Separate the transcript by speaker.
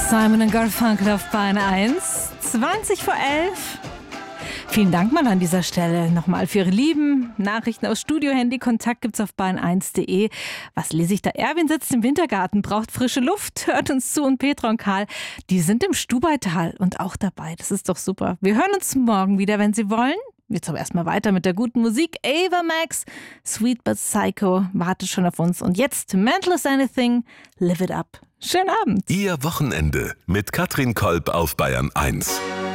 Speaker 1: Simon & Garfunkel auf Bayern 1, 20 vor 11. Vielen Dank mal an dieser Stelle nochmal für Ihre lieben Nachrichten aus Studio, Handy. Kontakt gibt's auf bayern1.de. Was lese ich da? Erwin sitzt im Wintergarten, braucht frische Luft, hört uns zu, und Petra und Karl, die sind im Stubaital und auch dabei. Das ist doch super. Wir hören uns morgen wieder, wenn Sie wollen. Jetzt aber erstmal weiter mit der guten Musik. Ava Max, Sweet But Psycho, wartet schon auf uns. Und jetzt Mental as Anything, Live It Up. Schönen Abend.
Speaker 2: Ihr Wochenende mit Katrin Kolb auf Bayern 1.